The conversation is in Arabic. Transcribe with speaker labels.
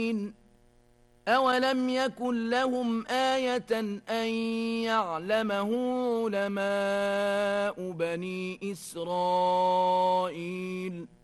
Speaker 1: أولم يكن لهم آية أن يعلمه علماء بني إسرائيل